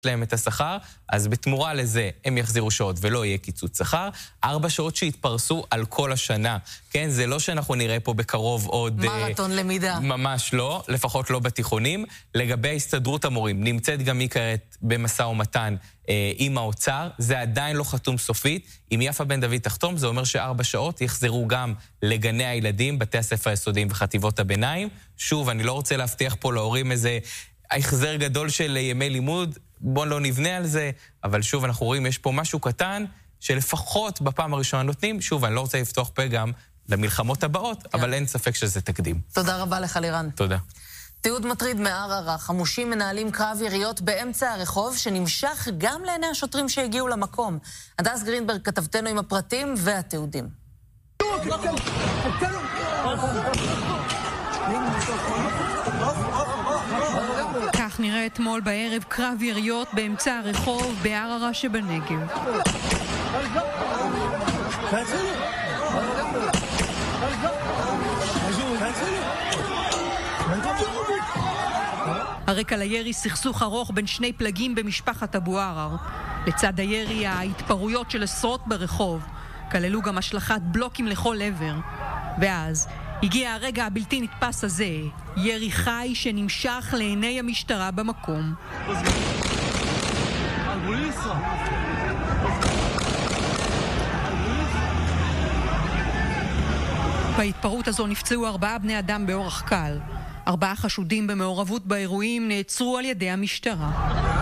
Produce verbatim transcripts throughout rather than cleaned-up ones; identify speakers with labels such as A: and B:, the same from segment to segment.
A: להם את השכר, אז בתמורה לזה הם יחזירו שעות ולא יהיה קיצוץ שכר. ארבע שעות שהתפרסו על כל השנה. כן, זה לא שאנחנו נראה פה בקרוב עוד...
B: מרתון למידה.
A: ממש לא, לפחות לא בתיכונים. לגבי הסתדרות המורים, נמצאת גם היא כעת במשא ומתן אה, עם האוצר, זה עדיין לא חתום סופית. אם יפה בן דוד תחתום, זה אומר שארבע שעות יחזרו גם לגני הילדים, בתי הספר היסודיים וחטיבות הביניים. שוב, אני לא רוצה להבטיח פה להורים איזה החזר גדול של ימי לימוד, בואו לא נבנה על זה, אבל שוב אנחנו רואים, יש פה משהו קטן, שלפחות בפעם הראשונה נותנים, שוב, אני לא רוצה לפתוח פה גם למלחמות הבאות, כן. אבל אין ספק שזה תקדים.
B: תודה רבה לך, לירן.
A: תודה.
B: תיעוד מטריד מערערה, חמושים מנהלים קרב יריות באמצע הרחוב, שנמשך גם לעיני השוטרים שהגיעו למקום. הדס גרינברג כתבתנו עם הפרטים והתיעודים.
C: כך נראה אתמול בערב קרב יריות באמצע הרחוב בערערה שבנגב. הרקע לירי סכסוך ארוך בין שני פלגים במשפחת אבו ערר. לצד הירי ההתפרעויות של עשרות ברחוב כללו גם השלכת בלוקים לכל עבר. ואז הגיע הרגע הבלתי נתפס הזה, ירי חי שנמשך לעיני המשטרה במקום. בהתפרעות הזו נפצעו ארבעה בני אדם באורח קל. ארבעה חשודים במעורבות באירועים נעצרו על ידי המשטרה.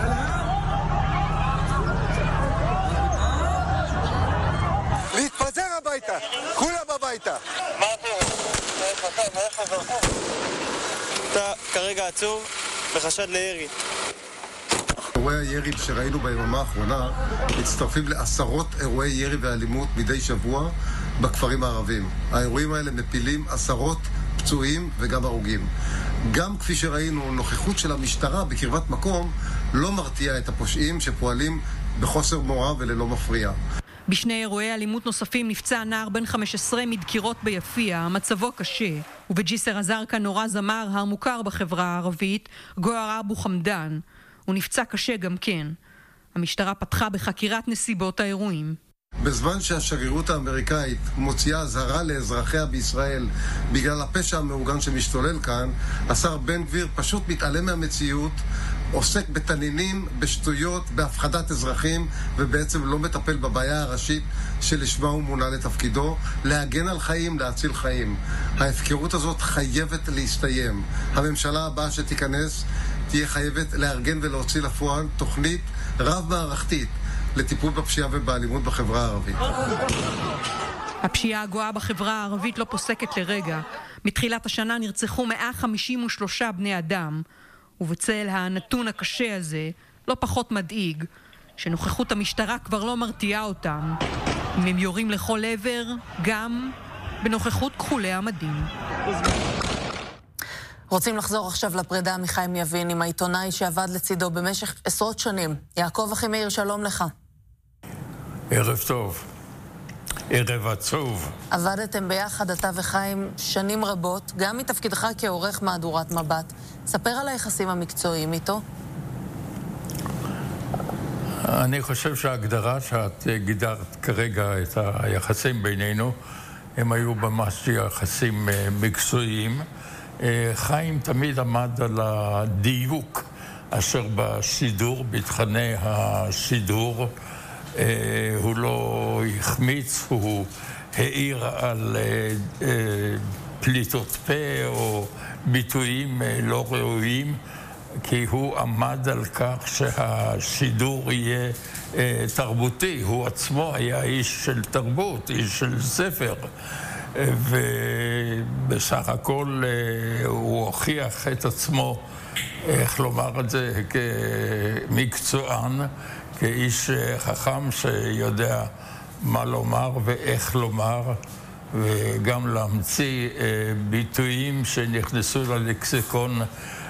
D: להתפזר הביתה, כולם הביתה.
E: מה זה? איך עזרתם? אתה כרגע עצור בחשד לירי.
D: אירועי הירי שראינו ביממה האחרונה מצטרפים לעשרות אירועי ירי ואלימות מדי שבוע בכפרים הערבים. האירועים האלה מפילים עשרות פצועים וגם הרוגים. גם כפי שראינו, נוכחות של המשטרה בקרבת מקום לא מרתיעה את הפושעים שפועלים בחוסר מורא וללא מפריע.
C: בשני אירועי אלימות נוספים נפצע נער בן חמש עשרה מדקירות ביפיע, מצבו קשה. ובג'יסר א-זרקא נורה זמר המוכר בחברה הערבית, גואר אבו חמדן. הוא נפצע קשה גם כן. המשטרה פתחה בחקירת נסיבות האירועים.
D: בזמן שהשגרירות האמריקאית מוציאה אזהרה לאזרחיה בישראל בגלל הפשע המאורגן שמשתולל כאן, השר בן גביר פשוט מתעלם מהמציאות, עוסק בתנינים, בשטויות, בהפחדת אזרחים, ובעצם לא מטפל בבעיה הראשית שלשמה הוא מונה לתפקידו, להגן על חיים, להציל חיים. ההפקרות הזאת חייבת להסתיים. הממשלה הבאה שתיכנס תהיה חייבת לארגן ולהוציא לפועל תוכנית רב-מערכתית לטיפול בפשיעה ובאלימות בחברה הערבית.
C: הפשיעה הגואה בחברה הערבית לא פוסקת לרגע. מתחילת השנה נרצחו מאה חמישים ושלושה בני אדם, ובצל הנתון הקשה הזה לא פחות מדאיג, שנוכחות המשטרה כבר לא מרתיעה אותם. אם הם יורים לכל עבר, גם בנוכחות כחולי המדים.
B: רוצים לחזור עכשיו לפרידה מחיים יבין עם העיתונאי שעבד לצידו במשך עשרות שנים. יעקב אחימאיר, שלום לך.
F: ערב טוב. ערב עצוב.
B: עבדתם ביחד, אתה וחיים, שנים רבות, גם מתפקידך כעורך מהדורת מבט. ספר על היחסים המקצועיים איתו.
F: אני חושב שההגדרה שאת גידרת כרגע את היחסים בינינו, הם היו ממש יחסים מקצועיים. חיים תמיד עמד על הדיוק אשר בשידור, בתכני השידור. הוא לא החמיץ, הוא העיר על פליטות פה או ביטויים לא ראויים, כי הוא עמד על כך שהשידור יהיה תרבותי. הוא עצמו היה איש של תרבות, איש של ספר. ובסך הכל הוא הוכיח את עצמו, איך לומר את זה, כמקצוען, כאיש חכם שיודע מה לומר ואיך לומר, וגם להמציא ביטויים שנכנסו ללקסיקון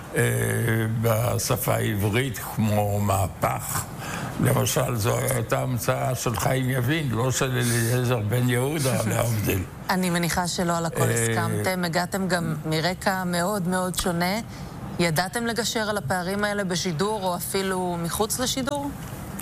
F: בשפה העברית, כמו מהפך. למשל, זו הייתה המצאה של חיים יבין, לא של אליעזר בן יהודה, להבדיל.
B: אני מניחה שלא על הכל הסכמתם, הגעתם גם מרקע מאוד מאוד שונה. ידעתם לגשר על הפערים האלה בשידור או אפילו מחוץ לשידור?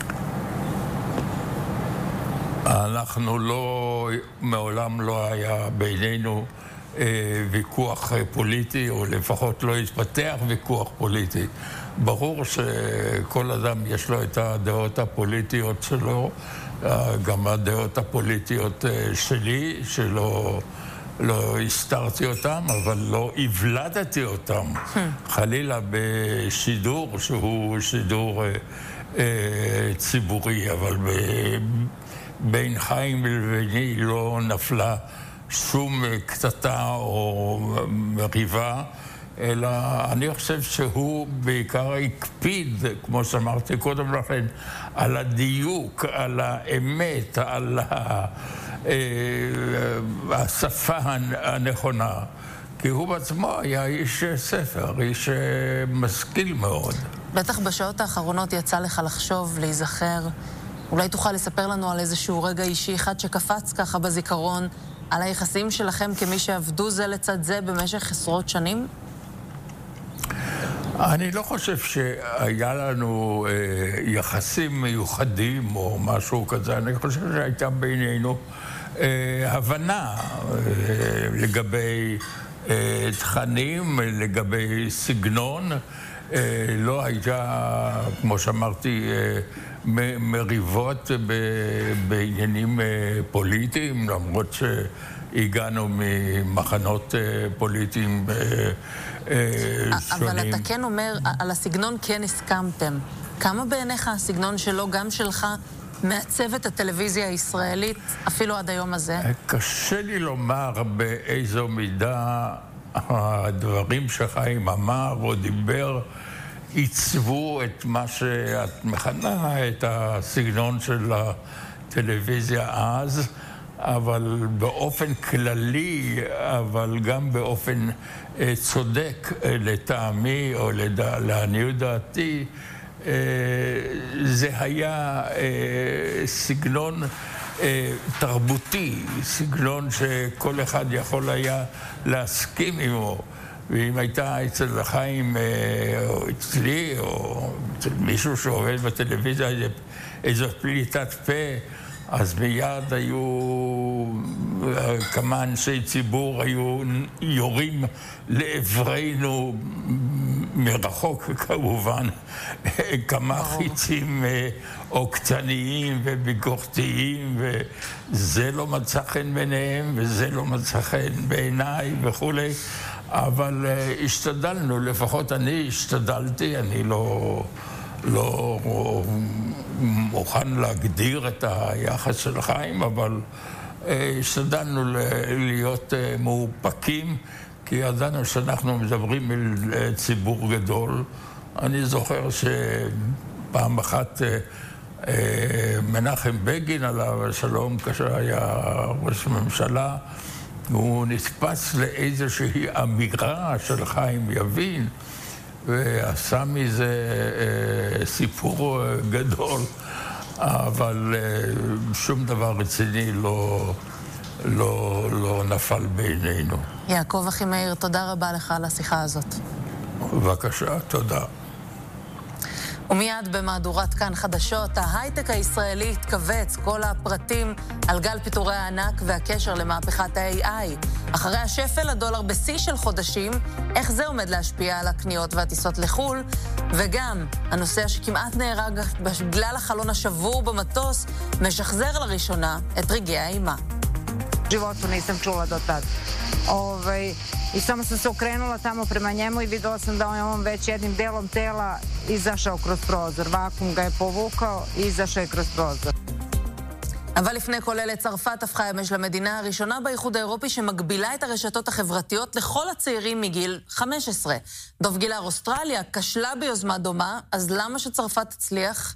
F: אנחנו לא, מעולם לא היה בינינו אה, ויכוח פוליטי, או לפחות לא התפתח ויכוח פוליטי. ברור שכל אדם יש לו את הדעות הפוליטיות שלו, גם הדעות הפוליטיות שלי, שלא לא הסתרתי אותם, אבל לא הבלטתי אותם. חלילה בשידור שהוא שידור אה, אה, ציבורי, אבל ב, בין חיים לביני לא נפלה שום קטטה או מריבה, אלא אני חושב שהוא בעיקר הקפיד, כמו שאמרתי קודם לכן, על הדיוק, על האמת, על השפה הנכונה. כי הוא בעצמו היה איש ספר, איש משכיל מאוד.
B: בטח בשעות האחרונות יצא לך לחשוב, להיזכר. אולי תוכל לספר לנו על איזשהו רגע אישי אחד שקפץ ככה בזיכרון, על היחסים שלכם כמי שעבדו זה לצד זה במשך עשרות שנים?
F: אני לא חושב שהיה לנו אה, יחסים מיוחדים או משהו כזה. אני חושב שהייתה בינינו אה, הבנה אה, לגבי אה, תכנים, לגבי סגנון. אה, לא הייתה, כמו שאמרתי, אה, מ- מריבות ב- בעניינים אה, פוליטיים, למרות שהגענו ממחנות אה, פוליטיים אה,
B: אבל אתה כן אומר, על הסגנון כן הסכמתם. כמה בעיניך הסגנון שלו, גם שלך, מעצב את הטלוויזיה הישראלית, אפילו עד היום הזה?
F: קשה לי לומר באיזו מידה הדברים שחיים אמר או דיבר עיצבו את מה שאת מכנה, את הסגנון של הטלוויזיה אז, אבל באופן כללי, אבל גם באופן אה, צודק אה, לטעמי או לדע, לעניות דעתי, אה, זה היה אה, סגנון אה, תרבותי, סגנון שכל אחד יכול היה להסכים עמו. ואם הייתה אצל חיים או אצלי או אצל מישהו שעובד בטלוויזיה איזו פליטת פה, אז מיד היו כמה אנשי ציבור היו יורים לעברנו מרחוק כמובן כמה חיצים עוקצניים וביקורתיים, וזה לא מצא חן ביניהם וזה לא מצא חן בעיניי וכולי. אבל uh, השתדלנו, לפחות אני השתדלתי, אני לא, לא מוכן להגדיר את היחס של חיים, אבל uh, השתדלנו להיות uh, מאופקים, כי ידענו שאנחנו מדברים אל uh, ציבור גדול. אני זוכר שפעם אחת uh, uh, מנחם בגין עליו השלום, כאשר היה ראש ממשלה, הוא נתפס לאיזושהי אמירה של חיים יבין, ועשה מזה אה, סיפור אה, גדול, אבל אה, שום דבר רציני לא, לא, לא נפל בינינו.
B: יעקב אחימאיר, תודה רבה לך על השיחה הזאת.
F: בבקשה, תודה.
B: ומיד במהדורת כאן חדשות, ההייטק הישראלי התכווץ, כל הפרטים על גל פיטורי הענק והקשר למהפכת ה-איי איי. אחרי השפל, הדולר בשיא של חודשים, איך זה עומד להשפיע על הקניות והטיסות לחול, וגם הנוסע שכמעט נהרג בגלל החלון השבור במטוס, משחזר לראשונה את רגעי האימה.
G: životu nisam čula do tad. Ovaj, I samo sam se okrenula tamo prema njemu i videla sam da je on već jednim delom tela izašao kroz prozor. Vakum ga je povukao i izašao je kroz prozor.
B: אבל לפני כל אלה, צרפת הפכה אמש למדינה הראשונה באיחוד האירופי שמגבילה את הרשתות החברתיות לכל הצעירים מגיל חמש עשרה. דוב גילר, אוסטרליה כשלה ביוזמה דומה, אז למה שצרפת תצליח?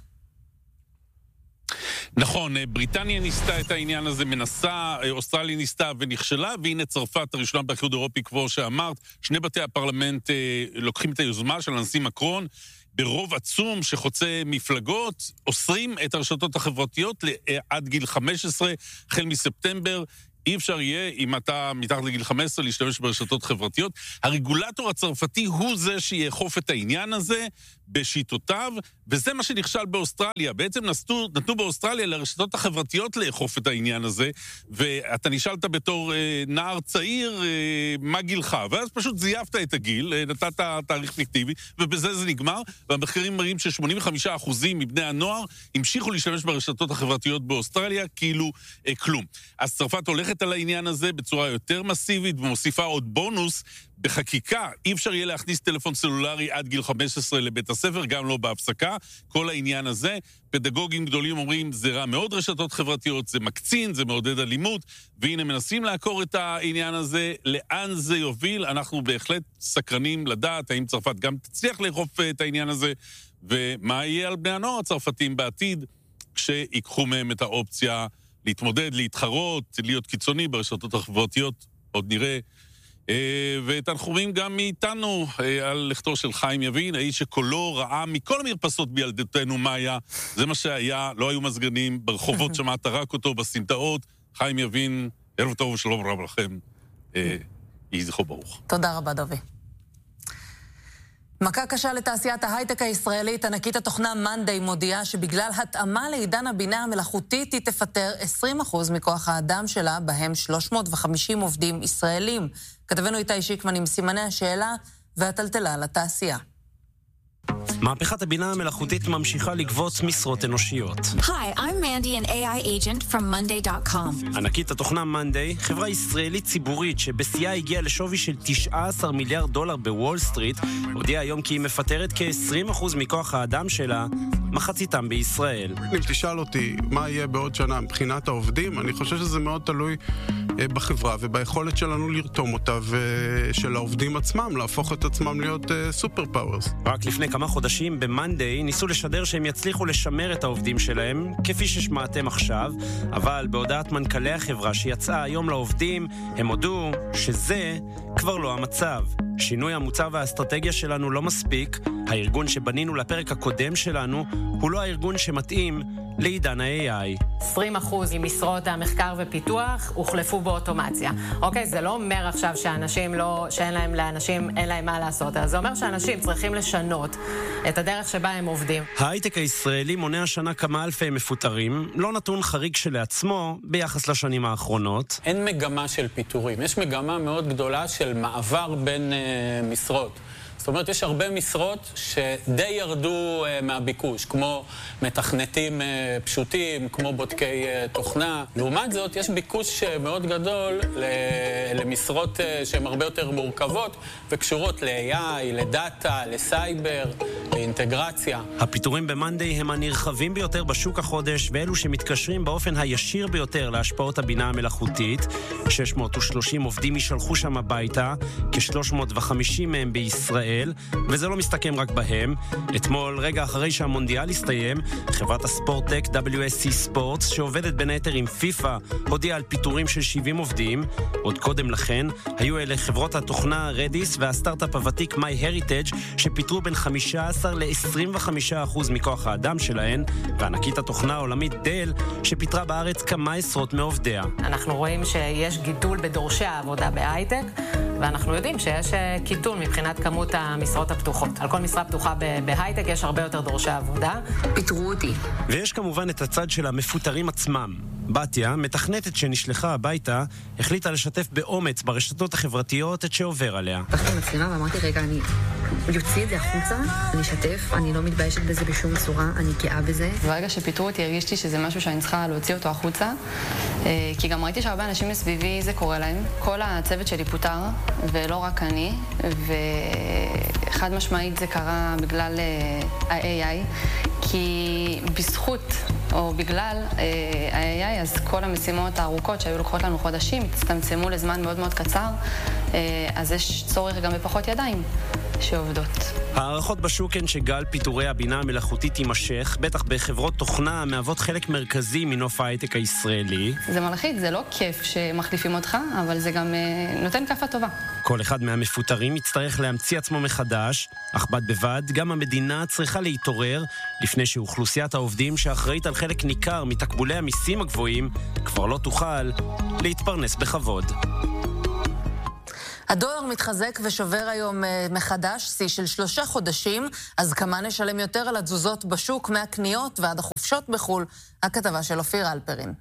H: נכון, בריטניה ניסתה את העניין הזה, מנסה, אוסטרליה ניסתה ונכשלה, והנה צרפת הראשונה באיחוד האירופי, כמו שאמרת, שני בתי הפרלמנט לוקחים את היוזמה של הנשיא מקרון, ברוב עצום שחוצה מפלגות, אוסרים את הרשתות החברתיות עד גיל חמש עשרה, החל מספטמבר, אי אפשר יהיה, אם אתה מתחת לגיל חמש עשרה, להשתמש ברשתות חברתיות. הרגולטור הצרפתי הוא זה שיאכוף את העניין הזה בשיטותיו, וזה מה שנכשל באוסטרליה. בעצם נתנו, נתנו באוסטרליה לרשתות החברתיות לאכוף את העניין הזה, ואתה נשאלת בתור אה, נער צעיר, אה, מה גילך? ואז פשוט זייפת את הגיל, אה, נתת תאריך פיקטיבי, ובזה זה נגמר, והמחקרים מראים ש-שמונים וחמישה אחוז מבני הנוער המשיכו להשתמש ברשתות החברתיות באוסטרליה, כאילו אה, כלום. אז צרפת הולכת על העניין הזה בצורה יותר מסיבית, ומוסיפה עוד בונוס, בחקיקה אי אפשר יהיה להכניס טלפון סלולרי עד גיל חמש עשרה לבית הספר, גם לא בהפסקה, כל העניין הזה. פדגוגים גדולים אומרים, זה רע מאוד רשתות חברתיות, זה מקצין, זה מעודד אלימות, והנה מנסים לעקור את העניין הזה, לאן זה יוביל, אנחנו בהחלט סקרנים לדעת, האם צרפת גם תצליח לאכוף את העניין הזה, ומה יהיה על בני הנוער הצרפתים בעתיד, כשיקחו מהם את האופציה להתמודד, להתחרות, להיות קיצוני ברשתות החברתיות, עוד נראה. ותנחומים גם מאיתנו על לכתו של חיים יבין, האיש שקולו רעה מכל המרפסות בילדותנו מאיה, זה מה שהיה, לא היו מזגנים, ברחובות שמעת רק אותו, בסמטאות. חיים יבין, ערב טוב ושלום רב לכם, יהי זכרו ברוך.
B: תודה רבה דובי. מכה קשה לתעשיית ההייטק הישראלית, ענקית התוכנה מאנדיי מודיעה שבגלל התאמה לעידן הבינה המלאכותית היא תפטר עשרים אחוז מכוח האדם שלה, בהם שלוש מאות וחמישים עובדים ישראלים. כתבנו איתי שיקמן עם סימני השאלה והטלטלה לתעשייה.
I: מהפכת הבינה המלאכותית ממשיכה לגבות משרות אנושיות.
J: Hi, I'm Mandy, an איי איי agent from monday dot com.
I: ענקית התוכנה מאנדיי, חברה ישראלית ציבורית שבשיאה הגיעה לשווי של תשעה עשר מיליארד דולר בוול סטריט, הודיעה היום כי היא מפטרת כ-עשרים אחוז מכוח האדם שלה, מחציתם בישראל.
K: אם תשאל אותי מה יהיה בעוד שנה מבחינת העובדים, אני חושב שזה מאוד תלוי בחברה וביכולת שלנו לרתום אותה ושל העובדים עצמם, להפוך את עצמם להיות סופר פאוורס.
I: רק לפני כמה חודשים במאנדיי ניסו לשדר שהם יצליחו לשמר את העובדים שלהם, כפי ששמעתם עכשיו, אבל בהודעת מנכ"לי החברה שיצאה היום לעובדים, הם הודו שזה כבר לא המצב. שינוי המוצר והאסטרטגיה שלנו לא מספיק, הארגון שבנינו לפרק הקודם שלנו הוא לא הארגון שמתאים לעידן ה-איי איי.
L: עשרים אחוז ממשרות המחקר ופיתוח הוחלפו באוטומציה. אוקיי, זה לא אומר עכשיו שאנשים לא, שאין להם לאנשים, אין להם מה לעשות. זה אומר שאנשים צריכים לשנות את הדרך שבה הם עובדים.
I: ההייטק הישראלי מונה השנה כמה אלפי מפוטרים, לא נתון חריג שלעצמו ביחס לשנים האחרונות.
M: אין מגמה של פיטורים, יש מגמה מאוד גדולה של מעבר בין uh, משרות. זאת אומרת, יש הרבה משרות שדי ירדו uh, מהביקוש, כמו מתכנתים uh, פשוטים, כמו בודקי uh, תוכנה. לעומת זאת, יש ביקוש uh, מאוד גדול ל- למשרות uh, שהן הרבה יותר מורכבות, וקשורות ל-איי איי, לדאטה, לסייבר, לאינטגרציה.
I: הפיטורים במאנדיי הם הנרחבים ביותר בשוק החודש, ואלו שמתקשרים באופן הישיר ביותר להשפעות הבינה המלאכותית. שש מאות ושלושים עובדים ישלחו שם הביתה, כ-שלוש מאות וחמישים מהם בישראל, וזה לא מסתכם רק בהם. אתמול, רגע אחרי שהמונדיאל הסתיים, חברת הספורט-טק דאבליו אס סי ספורטס, שעובדת בין היתר עם פיפה, הודיעה על פיטורים של שבעים עובדים. עוד קודם לכן, היו אלה חברות התוכנה רדיס והסטארט-אפ הוותיק MyHeritage, שפיטרו בין חמישה עשר ל-עשרים וחמישה אחוז מכוח האדם שלהן, וענקית התוכנה העולמית דל, שפיטרה בארץ כמה עשרות מעובדיה.
L: אנחנו רואים שיש גידול בדורשי העבודה בהייטק, ואנחנו יודעים שיש קיטון מבחינת כמות המשרות הפתוחות. על כל משרה פתוחה בהייטק יש הרבה יותר דורשי עבודה.
J: פיטרו אותי.
I: ויש כמובן את הצד של המפוטרים עצמם. בתיה, מתכנתת שנשלחה הביתה, החליטה לשתף באומץ ברשתות החברתיות את שעובר עליה.
N: פתחתי מצלמה ואמרתי, רגע, אני יוציא את זה החוצה, אני אשתף, אני לא מתביישת בזה בשום צורה, אני גאה בזה.
O: ברגע שפיטרו אותי, הרגישתי שזה משהו שאני צריכה להוציא אותו החוצה, כי גם ראיתי שהרבה אנשים מסביבי זה קורה להם. כל הצוות שלי פוטר, ולא רק אני, ואחד משמעית זה קרה בגלל ה-איי איי, כי בזכות או בגלל ה-איי איי, אז כל המשימות הארוכות שהיו לוקחות לנו חודשים, הצטמצמו לזמן מאוד מאוד קצר, אז יש צורך גם בפחות ידיים שעובדות.
I: הערכות בשוק הן שגל פיטורי הבינה המלאכותית יימשך, בטח בחברות תוכנה מהוות חלק מרכזי מנוף ההייטק הישראלי.
O: זה מלחיץ, זה לא כיף שמחליפים אותך, אבל זה גם נותן כפה טובה.
I: כל אחד מהמפוטרים יצטרך להמציא עצמו מחדש, אך בד בבד גם המדינה צריכה להתעורר לפני שאוכלוסיית העובדים שאחראית על חלק ניכר מתקבולי המיסים הגבוהים כבר לא תוכל להתפרנס בכבוד.
B: הדולר מתחזק ושובר היום מחדש, שיא של שלושה חודשים, אז כמה נשלם יותר על התזוזות בשוק מהקניות ועד החופשות בחול? הכתבה של אופיר אלפרין.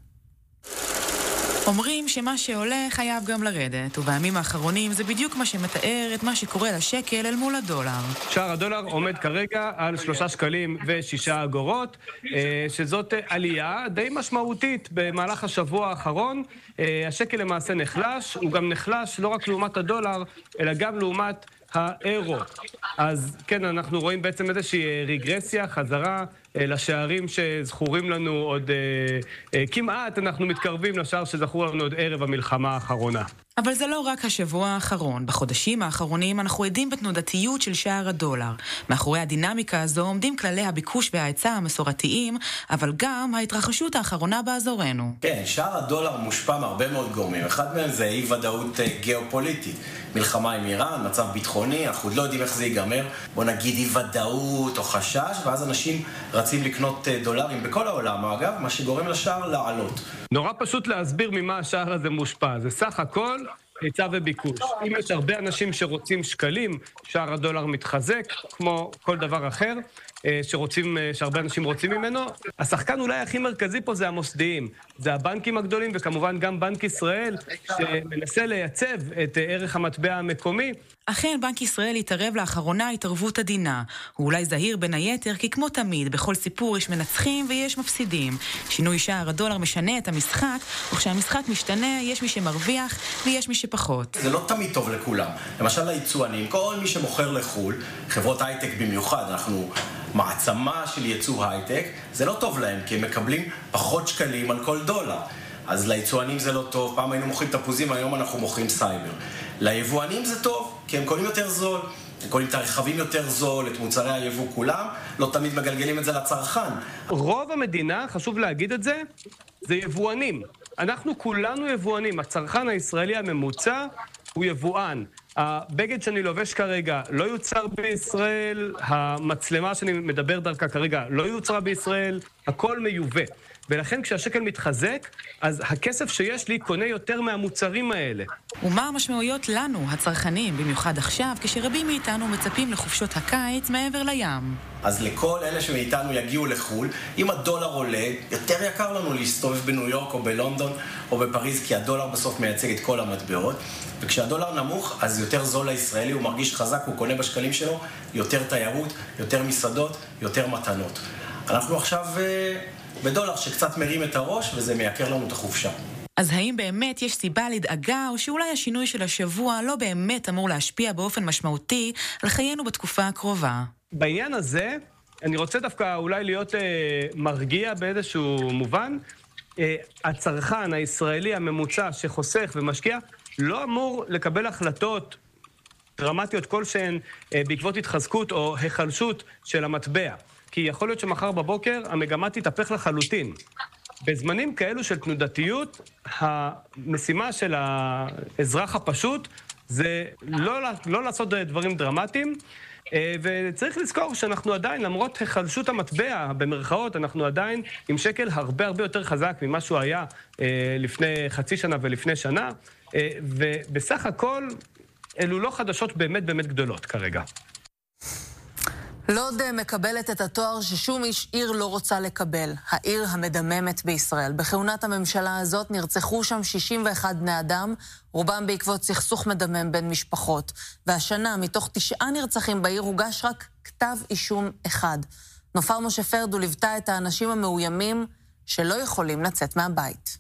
P: אומרים שמה שעולה חייב גם לרדת, ובימים האחרונים זה בדיוק מה שמתאר את מה שקורה לשקל אל מול הדולר.
Q: שער הדולר עומד כרגע על שלושה שקלים ושישה אגורות, שזאת עלייה די משמעותית במהלך השבוע האחרון. השקל למעשה נחלש, הוא גם נחלש לא רק לעומת הדולר, אלא גם לעומת האירו. אז כן, אנחנו רואים בעצם איזושהי רגרסיה, חזרה לשערים שזכורים לנו עוד, אה, אה, כמעט אנחנו מתקרבים לשער שזכור לנו עוד ערב המלחמה האחרונה.
P: אבל זה לא רק השבוע האחרון. בחודשים האחרונים אנחנו עדים בתנודתיות של שער הדולר. מאחורי הדינמיקה הזו עומדים כללי הביקוש וההיצע המסורתיים, אבל גם ההתרחשות האחרונה באזורנו.
R: כן, שער הדולר מושפע מהרבה מאוד גורמים. אחד מהם זה אי ודאות גיאופוליטית. מלחמה עם איראן, מצב ביטחוני, אנחנו לא יודעים איך זה ייגמר. בוא נגיד אי ודאות או חשש, ואז אנשים רצים לקנות דולרים בכל העולם, אגב, מה שגורם לשער לעלות.
Q: נורא פשוט להסביר ממה השער הזה מושפע. זה סך הכל היצע וביקוש. אם יש הרבה אנשים שרוצים שקלים, שער הדולר מתחזק, כמו כל דבר אחר, שרוצים, שהרבה אנשים רוצים ממנו. השחקן אולי הכי מרכזי פה זה המוסדיים. זה הבנקים הגדולים, וכמובן גם בנק ישראל, שמנסה לייצב את ערך המטבע המקומי.
P: אכן, בנק ישראל התערב לאחרונה התערבות עדינה. הוא אולי זהיר בין היתר, כי כמו תמיד, בכל סיפור יש מנצחים ויש מפסידים. שינוי שער הדולר משנה את המשחק, וכשהמשחק משתנה, יש מי שמרוויח ויש מי שפחות.
R: זה לא תמיד טוב לכולם. למשל ליצואנים, כל מי שמוכר לחול, חברות הייטק במיוחד, אנחנו מעצמה של ייצוא הייטק, זה לא טוב להם, כי הם מקבלים פחות שקלים על כל דולר. אז ליצואנים זה לא טוב, פעם היינו מוכרים תפוזים, היום אנחנו מוכרים סייבר. ליבואנים זה טוב, כי הם קונים יותר זול, הם קונים את הרכבים יותר זול, את מוצרי היבוא כולם, לא תמיד מגלגלים את זה לצרכן.
Q: רוב המדינה, חשוב להגיד את זה, זה יבואנים. אנחנו כולנו יבואנים, הצרכן הישראלי הממוצע הוא יבואן. הבגד שאני לובש כרגע לא יוצר בישראל, המצלמה שאני מדבר דרכה כרגע לא יוצרה בישראל, הכל מיובא. ולכן כשהשקל מתחזק, אז הכסף שיש לי קונה יותר מהמוצרים האלה.
P: ומה המשמעויות לנו, הצרכנים, במיוחד עכשיו, כשרבים מאיתנו מצפים לחופשות הקיץ מעבר לים?
R: אז לכל אלה שמאיתנו יגיעו לחול, אם הדולר עולה, יותר יקר לנו להסתובב בניו יורק או בלונדון או בפריז, כי הדולר בסוף מייצג את כל המטבעות. וכשהדולר נמוך, אז יותר זול לישראלי, הוא מרגיש חזק, הוא קונה בשקלים שלו, יותר תיירות, יותר מסעדות, יותר מתנות. אנחנו עכשיו בדולר שקצת מרים את הראש, וזה מייקר לנו את החופשה.
P: אז האם באמת יש סיבה לדאגה, או שאולי השינוי של השבוע לא באמת אמור להשפיע באופן משמעותי על חיינו בתקופה הקרובה?
Q: בעניין הזה, אני רוצה דווקא אולי להיות אה, מרגיע באיזשהו מובן. אה, הצרכן הישראלי הממוצע שחוסך ומשקיע, לא אמור לקבל החלטות דרמטיות כלשהן אה, בעקבות התחזקות או החלשות של המטבע. כי יכול להיות שמחר בבוקר המגמה תתהפך לחלוטין. בזמנים כאלו של תנודתיות, המשימה של האזרח הפשוט זה לא, לא לעשות דברים דרמטיים, וצריך לזכור שאנחנו עדיין, למרות החלשות המטבע, במרכאות, אנחנו עדיין עם שקל הרבה הרבה יותר חזק ממה שהוא היה לפני חצי שנה ולפני שנה, ובסך הכל אלו לא חדשות באמת באמת גדולות כרגע.
B: לוד מקבלת את התואר ששום איש עיר לא רוצה לקבל, העיר המדממת בישראל. בכהונת הממשלה הזאת נרצחו שם שישים ואחד בני אדם, רובם בעקבות סכסוך מדמם בין משפחות. והשנה, מתוך תשעה נרצחים בעיר, הוגש רק כתב אישום אחד. נופר משה פרדו ליוותה את האנשים המאוימים שלא יכולים לצאת מהבית.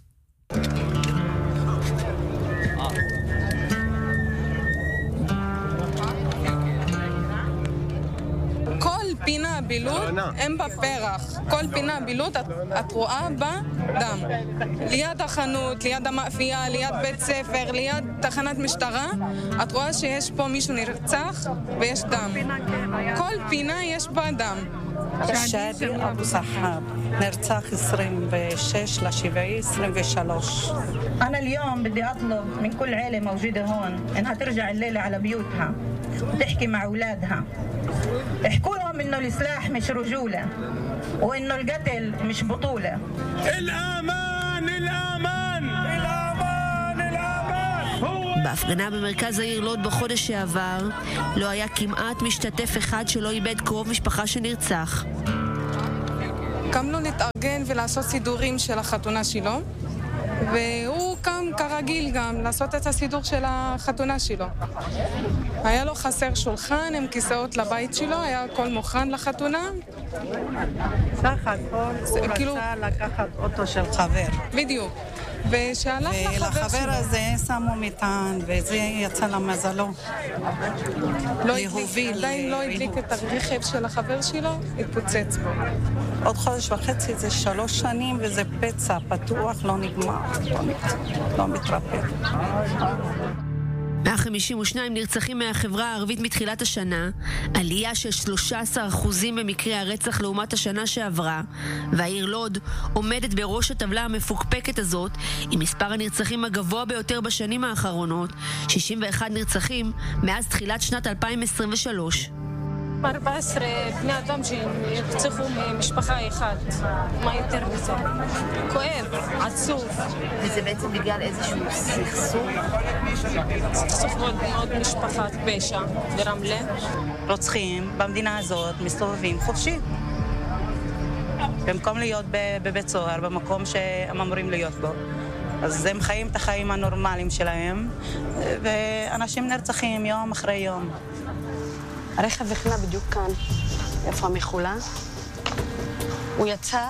S: פינה בילוד, אין בה פרח. כל פינה בילוד, את, את רואה בה דם. ליד החנות, ליד המאפייה, ליד בית ספר, ליד תחנת משטרה, את רואה שיש פה מישהו נרצח ויש דם. כל פינה יש בה דם.
T: شادي أبو صحاب نرتاح عشرين وستة لشبعي عشرين وثلاثة.
U: أنا اليوم بدي أطلب من كل عائلة موجودة هون إنها ترجع الليلة على بيوتها وتحكي مع أولادها. احكوا لهم إنه السلاح مش رجولة وإنه القتل مش بطولة.
V: الأمان الأمان الأمان الأمان.
W: בהפגנה במרכז העיר לוד בחודש שעבר לא היה כמעט משתתף אחד שלא איבד קרוב משפחה שנרצח.
S: קמנו להתארגן ולעשות סידורים של החתונה שלו, והוא קם כרגיל גם לעשות את הסידור של החתונה שלו. היה לו חסר שולחן עם כיסאות לבית שלו, היה הכל מוכן לחתונה.
T: סך הכל הוא רצה לקחת אוטו של חבר.
S: בדיוק. ושהלך לחבר שלו.
T: ולחבר הזה שמו מטען, וזה יצא למזלו.
S: להוביל. עדיין לא הדליק את הרכב של החבר שלו, התפוצץ בו.
T: עוד חודש וחצי זה שלוש שנים, וזה פצע פתוח, לא נגמר, לא מתרפא.
W: מאה חמישים ושניים נרצחים מהחברה הערבית מתחילת השנה, עלייה של שלושה עשר אחוזים במקרי הרצח לעומת השנה שעברה, והעיר לוד עומדת בראש הטבלה המפוקפקת הזאת עם מספר הנרצחים הגבוה ביותר בשנים האחרונות, שישים ואחד נרצחים מאז תחילת שנת אלפיים עשרים ושלוש.
X: ארבעה עשר בני אדם שנרצחו ממשפחה אחת. מה יותר מזה? כואב, עצוב.
W: וזה בעצם בגלל איזשהו סכסוך?
X: סכסוך מאוד מאוד משפחת פשע ברמלה.
T: רוצחים במדינה הזאת מסתובבים חופשי. במקום להיות בבית סוהר, במקום שהם אמורים להיות בו. אז הם חיים את החיים הנורמליים שלהם, ואנשים נרצחים יום אחרי יום.
Y: הרכב החנה בדיוק כאן, איפה המחולה. הוא יצא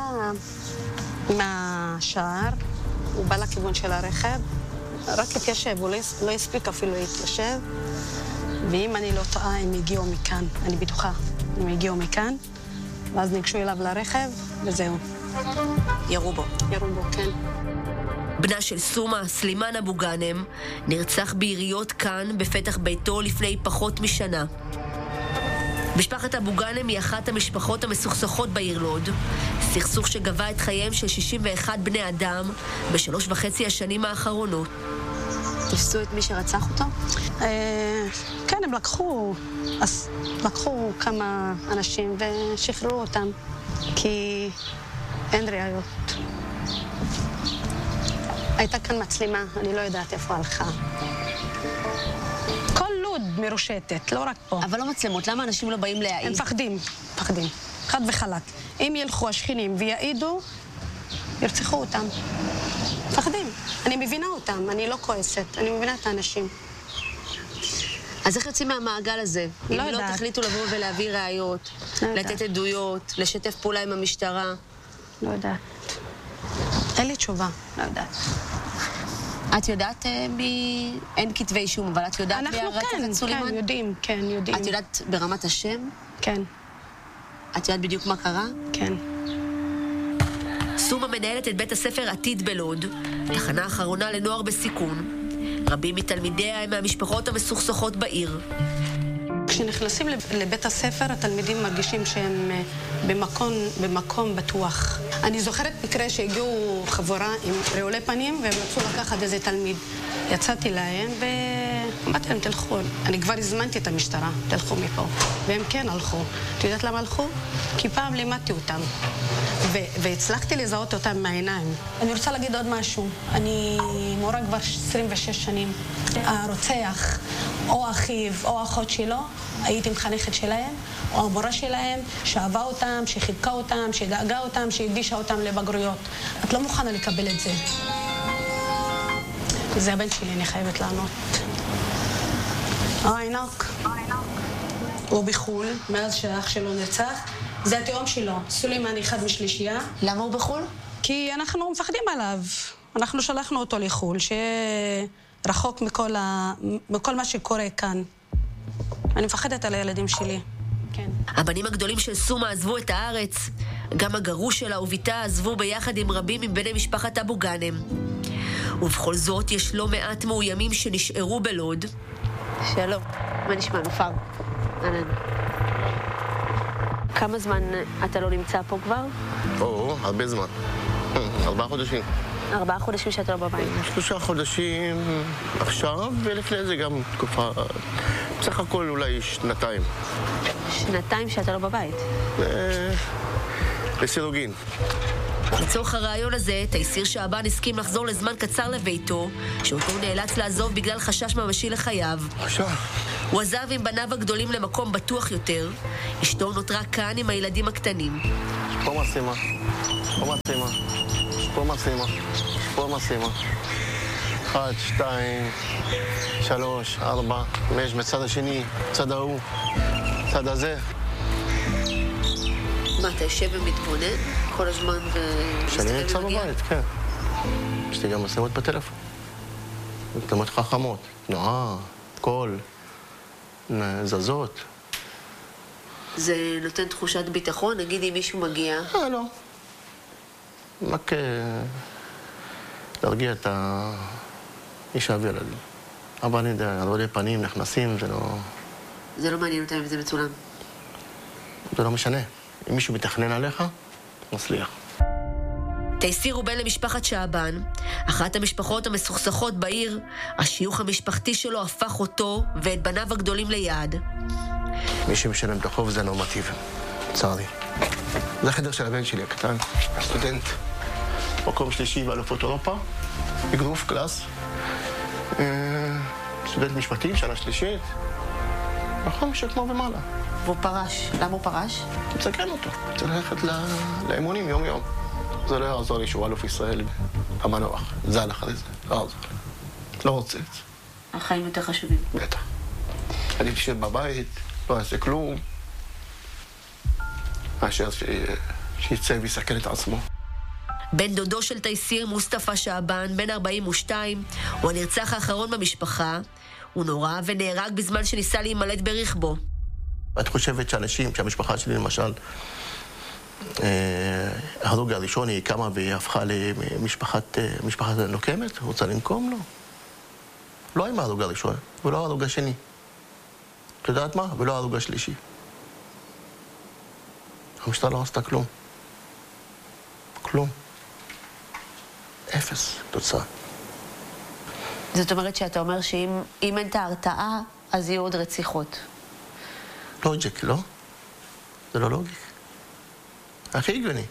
Y: מהשער, הוא בא לכיוון של הרכב, רק התיישב, הוא לא הספיק אפילו להתיישב, ואם אני לא טועה, הם הגיעו מכאן, אני בטוחה, הם הגיעו מכאן, ואז ניגשו אליו לרכב, וזהו.
W: ירו בו.
Y: ירו בו, כן.
W: בנה של סומה, סלימן אבו גאנם, נרצח ביריות כאן בפתח ביתו לפני פחות משנה. משפחת אבו גאנם היא אחת המשפחות המסוכסכות בעיר לוד, סכסוך שגבה את חייהם של שישים ואחד בני אדם בשלוש וחצי השנים האחרונות.
Y: תפסו את מי שרצח אותו? כן, הם לקחו, אז לקחו כמה אנשים ושחררו אותם, כי אין ראיות. הייתה כאן מצלמה, אני לא יודעת איפה הלכה. מרושטת, לא רק פה.
W: אבל לא מצלמות, למה אנשים לא באים להעיד?
Y: הם מפחדים, מפחדים. חד וחלק. אם ילכו השכנים ויעידו, ירצחו אותם. מפחדים. אני מבינה אותם, אני לא כועסת, אני מבינה את האנשים.
W: אז איך יוצאים מהמעגל הזה?
Y: לא
W: אם
Y: יודעת.
W: לא תחליטו לבוא ולהביא ראיות,
Y: לא
W: לתת
Y: יודעת.
W: עדויות, לשתף פעולה עם המשטרה?
Y: לא יודעת. אין לי תשובה, לא יודעת.
W: את יודעת מי... אין כתבי אישום, אבל את יודעת
Y: אנחנו
W: מי הרצח
Y: כן,
W: את סולימן?
Y: כן, יודעים, כן, יודעים.
W: את יודעת ברמת השם?
Y: כן.
W: את יודעת בדיוק מה קרה?
Y: כן.
W: סומה מנהלת את בית הספר עתיד בלוד, תחנה האחרונה לנוער בסיכון. רבים מתלמידיה הם מהמשפחות המסוכסכות בעיר.
Y: כשנכנסים לבית הספר, התלמידים מרגישים שהם במקום, במקום בטוח. אני זוכרת מקרה שהגיעו חבורה עם רעולי פנים, והם רצו לקחת איזה תלמיד. יצאתי להם ואמרתי להם, תלכו. אני כבר הזמנתי את המשטרה, תלכו מפה. והם כן הלכו. את יודעת למה הלכו? כי פעם לימדתי אותם. ו- והצלחתי לזהות אותם מהעיניים. אני רוצה להגיד עוד משהו. אני מורה כבר עשרים ושש שנים. הרוצח, או אחיו, או אחות שלו, הייתי מחנכת שלהם, או המורה שלהם, שאהבה אותם, שחיבקה אותם, שדאגה אותם, שהקדישה אותם לבגרויות. את לא מוכנה לקבל את זה. זה הבן שלי, אני חייבת לענות. אה, עינק. הוא בחול, מאז שאח שלו נרצח. זה התאום שלו, סולימן אחד משלישייה.
W: למה הוא בחול?
Y: כי אנחנו מפחדים עליו. אנחנו שלחנו אותו לחול, שרחוק מכל, ה... מכל מה שקורה כאן. אני מפחדת על הילדים שלי. כן.
W: הבנים הגדולים של סומה עזבו את הארץ. גם הגרוש שלה וביתה עזבו ביחד עם רבים מבני משפחת אבו גאנם. ובכל זאת יש לא מעט מאוימים שנשארו בלוד. שלום, מה נשמע, נופר? אהלן. כמה זמן אתה לא נמצא פה כבר?
A: או, הרבה זמן. ארבעה חודשים.
W: ארבעה חודשים שאתה לא בבית.
A: שלושה חודשים עכשיו, ולפני זה גם תקופה... בסך הכל אולי שנתיים.
W: שנתיים שאתה לא בבית?
A: לסירוגין.
W: לצורך הרעיון הזה, תייסיר שעבן הסכים לחזור לזמן קצר לביתו, שאותו נאלץ לעזוב בגלל חשש ממשי לחייו.
A: עכשיו.
W: הוא עזב עם בניו הגדולים למקום בטוח יותר. אשתו נותרה כאן עם הילדים הקטנים.
A: יש פה משימה. יש פה משימה. יש פה משימה. יש פה משימה. אחד, שתיים, שלוש, ארבע, חמש, בצד השני, בצד ההוא, בצד הזה.
W: מה, אתה יושב ומתבונן כל הזמן ומסתכל
A: שאני נמצא
W: ומגיע?
A: בבית, כן. יש לי גם מצלמות בטלפון. מצלמות חכמות, תנועה, קול, זזות.
W: זה נותן תחושת ביטחון? נגיד אם מישהו מגיע?
A: אה, לא. רק להרגיע את איש האוויר הזה. אבל אני יודע, רעולי פנים נכנסים, זה לא...
W: זה לא מעניין אותם אם זה מצולם.
A: זה לא משנה. אם מישהו מתכנן עליך, מצליח.
W: תייסיר הוא בן למשפחת שעבן, אחת המשפחות המסוכסכות בעיר. השיוך המשפחתי שלו הפך אותו ואת בניו הגדולים ליעד.
A: מי שמשלם את החוב זה נורמטיבי, צערי. זה החדר של הבן שלי הקטן, סטודנט, מקום שלישי באלופות אירופה, אגרוף קלאס, סטודנט משפטים, שנה שלישית, נכון, משכמו ומעלה.
W: והוא פרש. למה הוא פרש?
A: מסכן אותו. צריך ללכת לאימונים יום יום. זה לא יעזור לי שהוא אלוף ישראל המנוח. זה הלך על זה. לא יעזור לי. לא רוצה את זה.
W: החיים יותר חשובים.
A: בטח. אני תשב בבית, לא אעשה כלום. מאשר שיצא ויסכן את עצמו.
W: בן דודו של תייסיר, מוסטפא שעבן, בן ארבעים ושתיים, הוא הנרצח האחרון במשפחה. הוא נורא ונהרג בזמן שניסה להימלט ברכבו.
A: את חושבת שאנשים, שהמשפחה שלי למשל, ההרוג הראשון היא קמה והיא הפכה למשפחת משפחת נוקמת? רוצה לנקום? לא. לא עם ההרוג הראשון, ולא ההרוג השני. את יודעת מה? ולא ההרוג השלישי. המשטרה לא עשתה כלום. כלום. אפס תוצאה.
W: זאת אומרת שאתה אומר שאם אין את ההרתעה, אז יהיו עוד רציחות.
A: לוג'יק, לא? זה לא לוגיק. הכי הגיוני.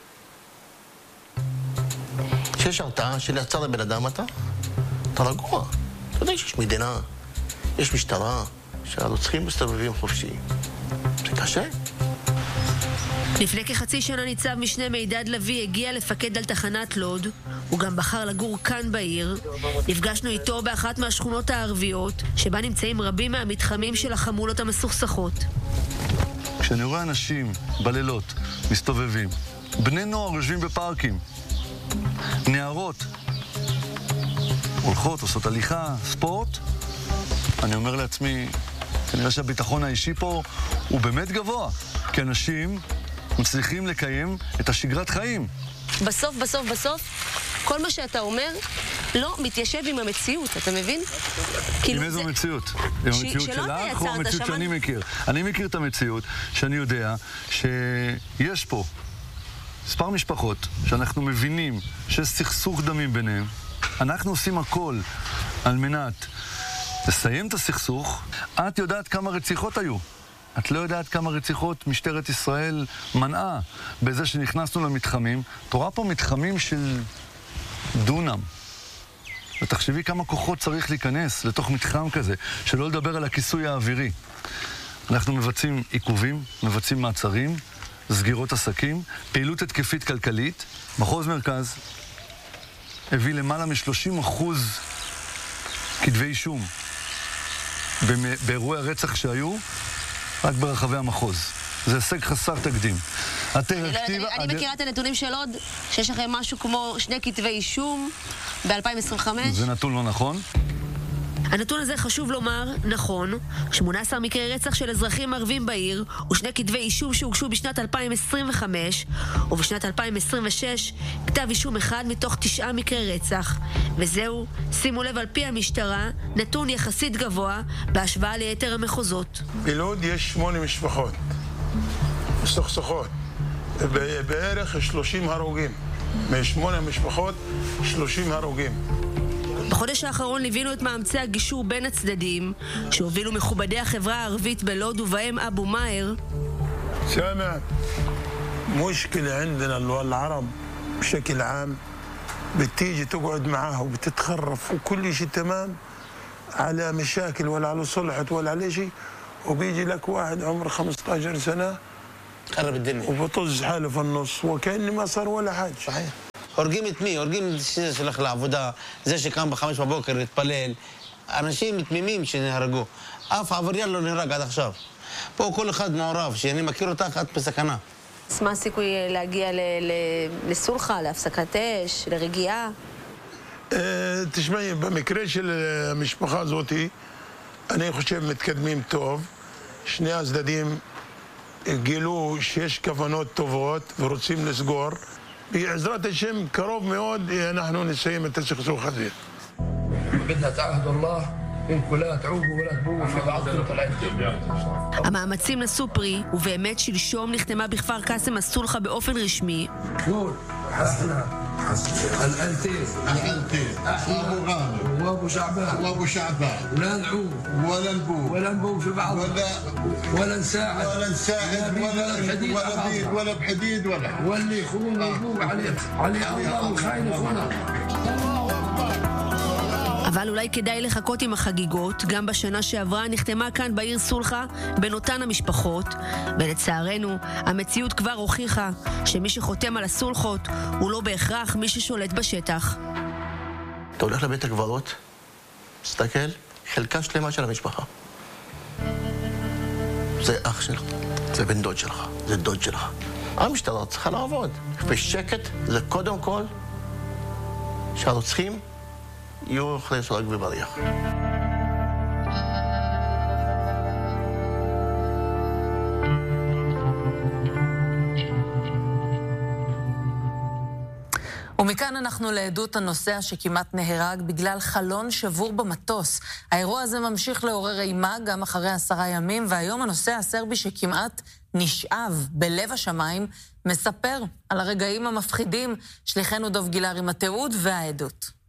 A: שיש הרתעה שנעצר לבן אדם אתה, אתה רגוע. אתה יודע שיש מדינה, יש משטרה, שהרוצחים מסתובבים חופשיים. זה קשה.
W: לפני כחצי שנה ניצב משנה מידד לוי הגיע לפקד על תחנת לוד. הוא גם בחר לגור כאן בעיר. נפגשנו איתו באחת מהשכונות הערביות, שבה נמצאים רבים מהמתחמים של החמולות המסוכסכות.
C: כשאני רואה אנשים בלילות מסתובבים, בני נוער יושבים בפארקים, נערות הולכות, עושות הליכה, ספורט, אני אומר לעצמי, כנראה שהביטחון האישי פה הוא באמת גבוה, כי אנשים מצליחים לקיים את השגרת חיים.
W: בסוף, בסוף, בסוף, כל מה שאתה אומר לא מתיישב עם המציאות, אתה מבין?
C: עם איזו מציאות? עם המציאות שלך או המציאות שאני מכיר? אני מכיר את המציאות שאני יודע שיש פה מספר משפחות שאנחנו מבינים שיש סכסוך דמים ביניהם. אנחנו עושים הכל על מנת לסיים את הסכסוך. את יודעת כמה רציחות היו. את לא יודעת כמה רציחות משטרת ישראל מנעה בזה שנכנסנו למתחמים. את רואה פה מתחמים של דונם. ותחשבי כמה כוחות צריך להיכנס לתוך מתחם כזה, שלא לדבר על הכיסוי האווירי. אנחנו מבצעים עיכובים, מבצעים מעצרים, סגירות עסקים, פעילות התקפית כלכלית. מחוז מרכז הביא למעלה מ-שלושים אחוז כתבי אישום באירועי הרצח שהיו רק ברחבי המחוז. זה הישג חסר תקדים.
W: אני מכירה את הנתונים של עוד, שיש לכם משהו כמו שני כתבי אישום ב-אלפיים עשרים וחמש.
C: זה נתון לא נכון.
W: הנתון הזה חשוב לומר, נכון, שמונה עשר מקרי רצח של אזרחים ערבים בעיר ושני כתבי אישום שהוגשו בשנת אלפיים עשרים וחמש ובשנת אלפיים עשרים ושש כתב אישום אחד מתוך תשעה מקרי רצח, וזהו, שימו לב, על פי המשטרה, נתון יחסית גבוה בהשוואה ליתר המחוזות.
D: בלוד יש שמונה משפחות סוכסוכות, בערך שלושים הרוגים, משמונה משפחות שלושים הרוגים.
W: בחודש האחרון ליווינו את מאמצי הגישור בין הצדדים שהובילו מכובדי החברה הערבית בלוד ובהם אבו מאהר.
D: سامع مشكلة عندنا العرب بشكل عام بتيجي تقعد معاه وبتتخرف وكل شيء تمام على مشاكل ولا على صلح ولا على شيء وبيجي لك واحد عمره خمسة عشر سنة
E: خرب الدنيا
D: وبطز حاله في النص وكأني ما صار ولا حاجة.
E: صحيح. הורגים את מי? הורגים את זה שהלך לעבודה, זה שקם בחמש בבוקר להתפלל. אנשים תמימים שנהרגו. אף עבריין לא נהרג עד עכשיו. פה כל אחד מעורב, שאני מכיר אותך, את בסכנה.
W: אז מה הסיכוי להגיע לסולחה, להפסקת אש, לרגיעה?
D: תשמעי, במקרה של המשפחה הזאת, אני חושב מתקדמים טוב. שני הצדדים גילו שיש כוונות טובות ורוצים לסגור. בעזרת השם, קרוב מאוד, אנחנו נסיים את הסכסוך הזה. بدنا تعهد الله انكم لا تعوبوا ولا تبووا في بعضكم طلعتوا.
W: המאמצים נשאו פרי, ובאמת שלשום נחתמה בכפר קאסם הסולחה באופן רשמי.
D: نور حسنا الأنتين الأنتين أبو غامر وأبو شعبان وأبو شعبان ولا نعوب ولا نبوب ولا نبوب في بعض ولا ولا نساعد ولا نساعد ولا ولا بيد ولا بحديد ولا واللي يخون يبوب عليه عليه الله الخاين يخونه.
W: אבל אולי כדאי לחכות עם החגיגות. גם בשנה שעברה נחתמה כאן בעיר סולחה בין אותן המשפחות, ולצערנו המציאות כבר הוכיחה שמי שחותם על הסולחות הוא לא בהכרח מי ששולט בשטח.
A: אתה הולך לבית הקברות, תסתכל, חלקה שלמה של המשפחה. זה אח שלך, זה בן דוד שלך, זה דוד שלך. המשטרה צריכה לעבוד. ושקט זה קודם כל שהרוצחים יהיו אוכלי סורג ובריח.
B: ומכאן אנחנו לעדות הנוסע שכמעט נהרג בגלל חלון שבור במטוס. האירוע הזה ממשיך לעורר אימה גם אחרי עשרה ימים, והיום הנוסע הסרבי שכמעט נשאב בלב השמיים מספר על הרגעים המפחידים. שליחנו דוב גילר עם התיעוד והעדות.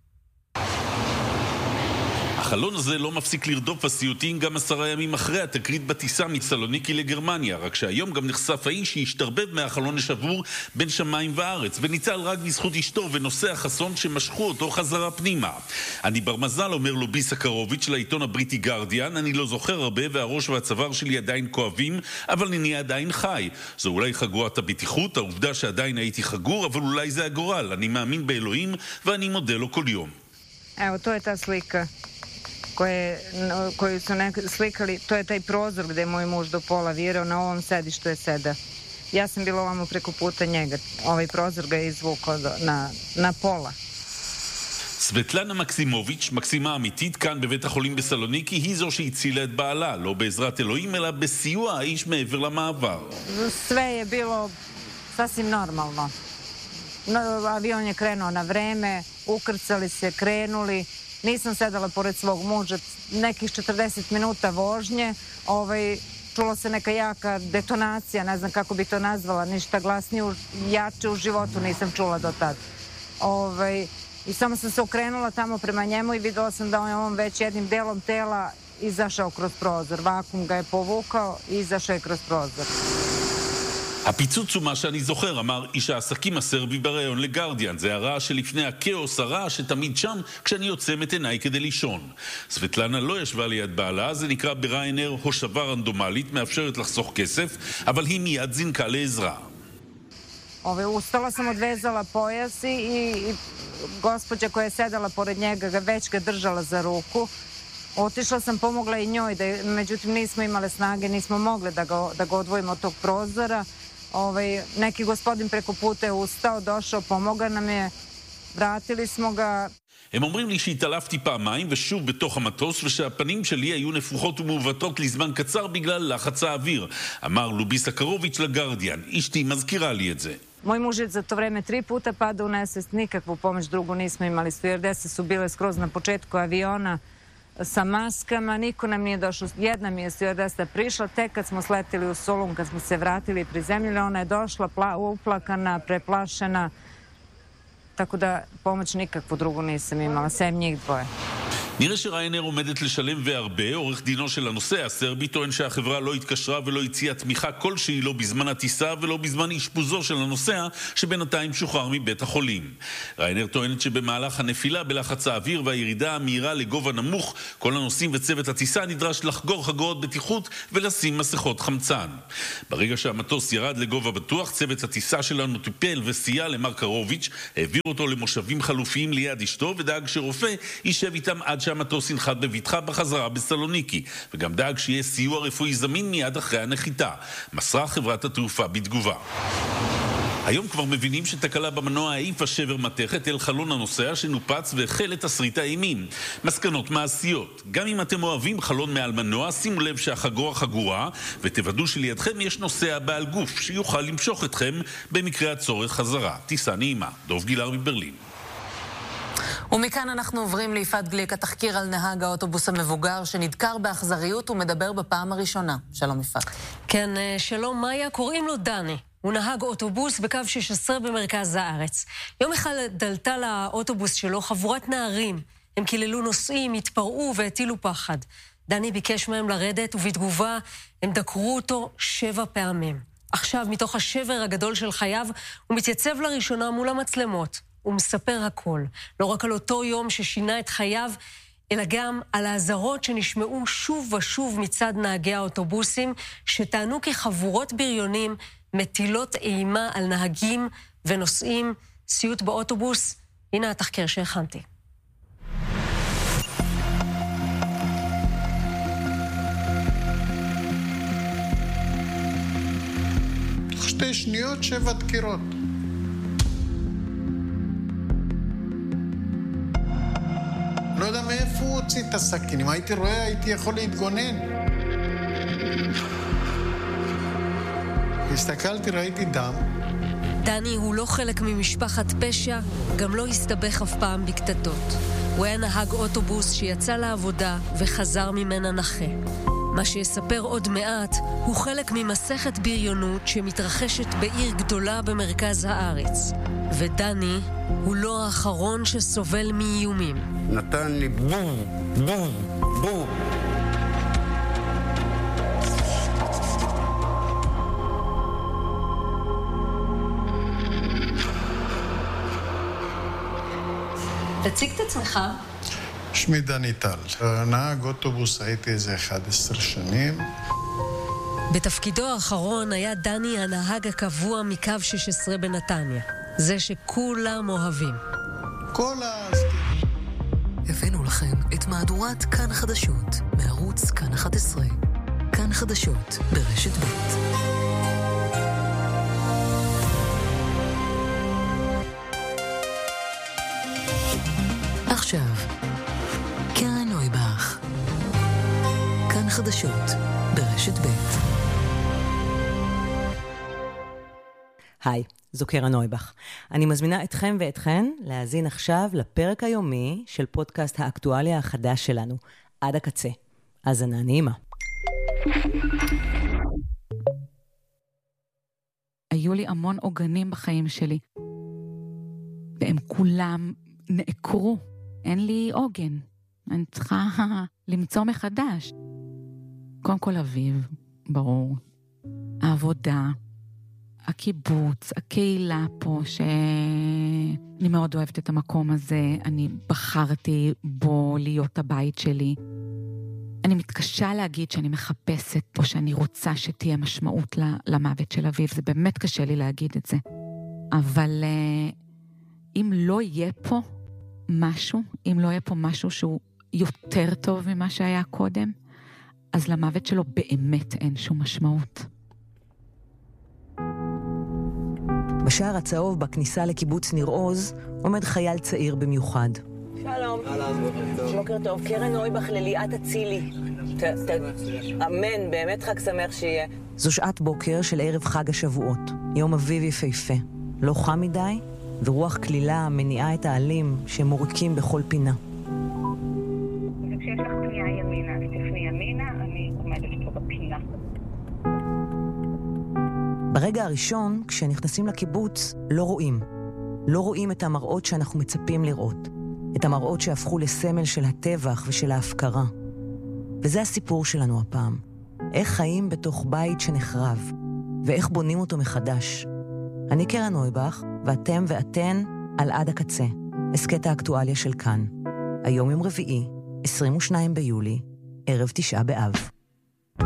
F: החלון הזה לא מפסיק לרדוף הסיוטים גם עשרה ימים אחרי התקרית בטיסה מסלוניקי לגרמניה, רק שהיום גם נחשף האיש שהשתרבב מהחלון השבור בין שמיים וארץ, וניצל רק בזכות אשתו ונושא החסון שמשכו אותו חזרה פנימה. אני ברמזל, אומר לו ביס הקרוביץ' לעיתון הבריטי גרדיאן, אני לא זוכר הרבה והראש והצוואר שלי עדיין כואבים, אבל אני עדיין חי. זו אולי חגורת הבטיחות, העובדה שעדיין הייתי חגור, אבל אולי זה הגורל. אני מאמין באלוהים ואני מודה לו כל יום.
G: Evo, to je ta slika koje, koju su nek slikali, to je taj prozor gde je moj muž do pola virao, na ovom sedištu je seda. Ja sam bila ovamo preko puta njega, ovaj prozor ga je izvukao na, na pola.
F: סבטלנה מקסימוביץ', מקסימה אמיתית, כאן בבית החולים בסלוניקי, היא זו שהצילה את בעלה, לא בעזרת אלוהים, אלא בסיוע האיש מעבר למעבר.
G: Sve je bilo sasvim normalno. No, avion je krenuo na vreme, ukrcali se, krenuli. Nisam sedala pored svog muža, nekih četrdeset minuta vožnje. Ovaj, čulo se neka jaka detonacija, ne znam kako bi to nazvala, ništa glasnije, jače u životu nisam čula do tad. Ovaj, I samo sam se okrenula tamo prema njemu i videla sam da je on već jednim delom tela izašao kroz prozor. Vakum ga je povukao i izašao je kroz prozor.
F: הפיצוץ הוא מה שאני זוכר, אמר איש העסקים הסרבי בראיון לגרדיאן. זה הרעש שלפני הכאוס, הרעש שתמיד שם כשאני עוצם את עיניי כדי לישון. סבטלנה לא ישבה ליד בעלה, זה נקרא בריינר הושבה רנדומלית, מאפשרת לחסוך כסף, אבל היא מיד זינקה לעזרה.
G: Ove, ustala sam, odvezala pojas i, i gospođa koja je sedala pored njega ga već ga držala za ruku. Otišla sam, pomogla i njoj, da, međutim nismo imale snage, nismo mogle da ga, da ga odvojimo od tog prozora. Ovaj, neki gospodin preko puta je ustao, došao, pomogao nam je, vratili smo ga.
F: הם אומרים לי שהתעלפתי פעמיים ושוב בתוך המטוס, ושהפנים שלי היו נפוחות ומעוותות לזמן קצר בגלל לחץ האוויר, אמר לוביסה קרוביץ' לגרדיאן. אשתי מזכירה לי את זה.
G: Moj muž je za to vreme tri puta pada u nesvest, nikakvu pomoć drugu nismo imali. Stewardese su bile skroz na početku aviona sa maskama, niko nam nije došao. Jedna mi je stewardesa prišla, tek kad smo sletili u Solun, kad smo se vratili i prizemljili, ona je došla uplakana, preplašena, tako da pomoć nikakvu drugu nisam imala, sem njih dvoje.
F: נראה שריינר עומדת לשלם והרבה. עורך דינו של הנוסע הסרבי טוען שהחברה לא התקשרה ולא הציעה תמיכה כלשהי, לא בזמן הטיסה ולא בזמן אשפוזו של הנוסע, שבינתיים שוחרר מבית החולים. ריינר טוענת שבמהלך הנפילה בלחץ האוויר והירידה המהירה לגובה נמוך, כל הנוסעים וצוות הטיסה נדרש לחגור חגורות בטיחות ולשים מסכות חמצן. ברגע שהמטוס ירד לגובה בטוח, צוות הטיסה שלנו טיפל וסייע למר קרוביץ', העביר אותו למושבים חלופיים ליד אשתו ודאג שרופא יישב איתם עד שהמטוס ינחת בביטחה בחזרה בסלוניקי, וגם דאג שיהיה סיוע רפואי זמין מיד אחרי הנחיתה, מסרה חברת התעופה בתגובה. היום כבר מבינים שתקלה במנוע העיפה שבר מתכת אל חלון הנוסע שנופץ והחל תסריט האימים. מסקנות מעשיות: גם אם אתם אוהבים חלון מעל מנוע, שימו לב שהחגורה חגורה ותוודאו שלידכם יש נוסע בעל גוף שיוכל למשוך אתכם במקרה הצורך חזרה. טיסה נעימה. דוב גילר מברלין.
B: ומכאן אנחנו עוברים ליפעת גליק, התחקיר על נהג האוטובוס המבוגר שנדקר באכזריות ומדבר בפעם הראשונה. שלום יפעת.
H: כן, שלום מאיה, קוראים לו דני. הוא נהג אוטובוס בקו שש עשרה במרכז הארץ. יום אחד דלתה לאוטובוס שלו חבורת נערים. הם קיללו נוסעים, התפרעו והטילו פחד. דני ביקש מהם לרדת ובתגובה הם דקרו אותו שבע פעמים. עכשיו, מתוך השבר הגדול של חייו, הוא מתייצב לראשונה מול המצלמות. הוא מספר הכל, לא רק על אותו יום ששינה את חייו, אלא גם על האזהרות שנשמעו שוב ושוב מצד נהגי האוטובוסים, שטענו כחבורות בריונים מטילות אימה על נהגים ונוסעים. סיוט באוטובוס, הנה התחקיר שהכנתי.
J: תוך שתי שניות שבע דקירות. לא יודע מאיפה הוא הוציא את הסכין. אם הייתי רואה, הייתי יכול להתגונן. הסתכלתי, ראיתי דם.
H: דני הוא לא חלק ממשפחת פשע, גם לא הסתבך אף פעם בקטטות. הוא היה נהג אוטובוס שיצא לעבודה וחזר ממנה נכה. מה שיספר עוד מעט הוא חלק ממסכת בריונות שמתרחשת בעיר גדולה במרכז הארץ. ודני הוא לא האחרון שסובל מאיומים.
J: נתן לי בום, בום, בום.
H: תציג את עצמך.
J: שמי דני טל. נהג אוטובוס הייתי איזה אחת עשרה שנים.
H: בתפקידו האחרון היה דני הנהג הקבוע מקו שש עשרה בנתניה. זה שכולם אוהבים.
J: כל ה...
K: הבאנו לכם את מהדורת כאן חדשות, מערוץ כאן אחת עשרה. כאן חדשות ברשת ב'. עכשיו, קרן נויבך. כאן חדשות ברשת ב'.
L: היי, זו קרן נויבך. אני מזמינה אתכם ואתכן להאזין עכשיו לפרק היומי של פודקאסט האקטואליה החדש שלנו, עד הקצה. האזנה נעימה.
P: היו לי המון עוגנים בחיים שלי, והם כולם נעקרו. אין לי עוגן. אני צריכה למצוא מחדש. קודם כל אביב, ברור. העבודה, הקיבוץ, הקהילה פה, שאני מאוד אוהבת את המקום הזה. אני בחרתי בו להיות הבית שלי. אני מתקשה להגיד שאני מחפשת פה, שאני רוצה שתהיה משמעות למוות של אביב. זה באמת קשה לי להגיד את זה. אבל אם לא יהיה פה משהו, אם לא יהיה פה משהו שהוא יותר טוב ממה שהיה קודם, אז למוות שלו באמת אין שום משמעות.
L: בשער הצהוב בכניסה לקיבוץ ניר עוז עומד חייל צעיר במיוחד. שלום. בוקר טוב. קרן נויבך לליאת אצילי. אמן, באמת חג שמח שיהיה. זו שעת בוקר של ערב חג השבועות. יום אביב יפהפה. לא חם מדי, ורוח כלילה מניעה את העלים שמוריקים בכל פינה.
U: וכשיש לך פנייה ימינה, אז תפני ימינה, אני עומדת פה בפינה.
L: ברגע הראשון, כשנכנסים לקיבוץ, לא רואים. לא רואים את המראות שאנחנו מצפים לראות. את המראות שהפכו לסמל של הטבח ושל ההפקרה. וזה הסיפור שלנו הפעם. איך חיים בתוך בית שנחרב, ואיך בונים אותו מחדש. אני קרן נויבך, ואתם ואתן על עד הקצה. הסקט האקטואליה של כאן. היום יום רביעי, עשרים ושניים ביולי, ערב תשעה באב.